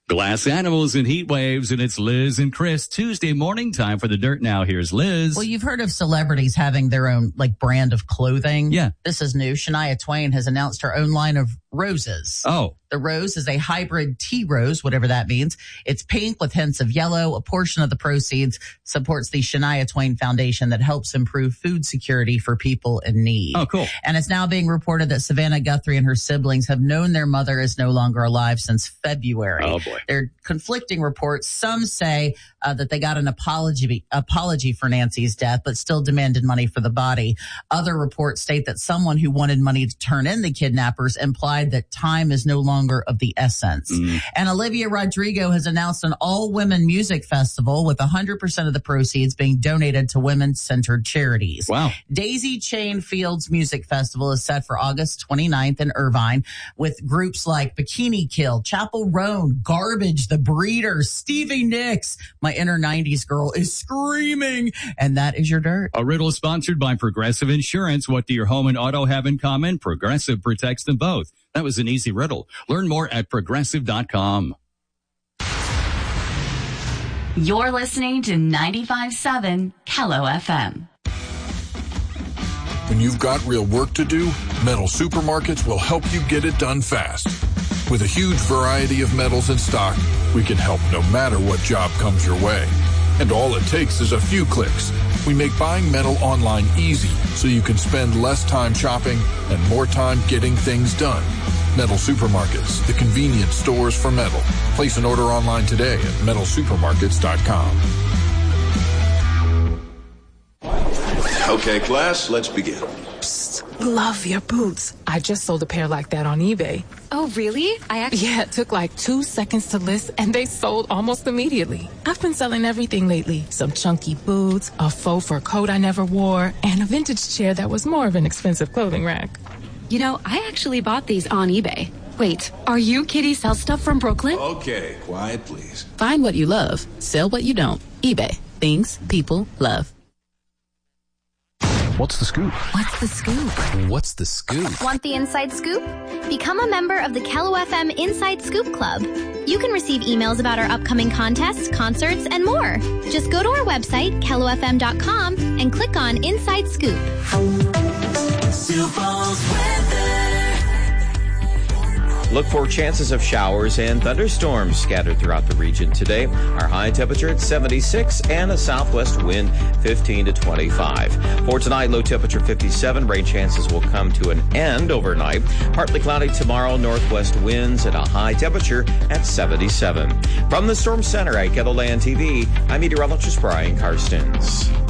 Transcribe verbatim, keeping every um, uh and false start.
Glass animals and heat waves, and it's Liz and Chris. Tuesday morning time for the Dirt Now. Here's Liz. Well, you've heard of celebrities having their own like brand of clothing. Yeah. This is new. Shania Twain has announced her own line of roses. Oh. The rose is a hybrid tea rose, whatever that means. It's pink with hints of yellow. A portion of the proceeds supports the Shania Twain Foundation that helps improve food security for people in need. Oh, cool. And it's now being reported that Savannah Guthrie and her siblings have known their mother is no longer alive since February. Oh, boy. There are conflicting reports. Some say uh, that they got an apology apology for Nancy's death, but still demanded money for the body. Other reports state that someone who wanted money to turn in the kidnappers implied that time is no longer of the essence. Mm. And Olivia Rodrigo has announced an all-women music festival with one hundred percent of the proceeds being donated to women-centered charities. Wow. Daisy Chain Fields Music Festival is set for August twenty-ninth in Irvine with groups like Bikini Kill, Chapel Roan, Garbage, The Breeders, Stevie Nicks. My inner nineties girl is screaming. And that is your dirt. A riddle sponsored by Progressive Insurance. What do your home and auto have in common? Progressive protects them both. That was an easy riddle. Learn more at progressive dot com. You're listening to ninety-five point seven Kello F M. When you've got real work to do, Metal Supermarkets will help you get it done fast. With a huge variety of metals in stock, we can help no matter what job comes your way. And all it takes is a few clicks. We make buying metal online easy so you can spend less time shopping and more time getting things done. Metal Supermarkets, the convenience stores for metal. Place an order online today at metal supermarkets dot com. Okay, class, let's begin. Psst, love your boots. I just sold a pair like that on eBay. Oh, really? I actually... Yeah, it took like two seconds to list, and they sold almost immediately. I've been selling everything lately. Some chunky boots, a faux fur coat I never wore, and a vintage chair that was more of an expensive clothing rack. You know, I actually bought these on eBay. Wait, are you Kitty Sell Stuff from Brooklyn? Okay, quiet, please. Find what you love. Sell what you don't. eBay. Things people love. What's the scoop? What's the scoop? What's the scoop? Want the inside scoop? Become a member of the Kello F M Inside Scoop Club. You can receive emails about our upcoming contests, concerts, and more. Just go to our website, kello f m dot com, and click on Inside Scoop. Look for chances of showers and thunderstorms scattered throughout the region today. Our high temperature at seventy-six and a southwest wind fifteen to twenty-five. For tonight, low temperature fifty-seven. Rain chances will come to an end overnight. Partly cloudy tomorrow, northwest winds at a high temperature at seventy-seven. From the Storm Center at Kettleland T V, I'm meteorologist Brian Karstens.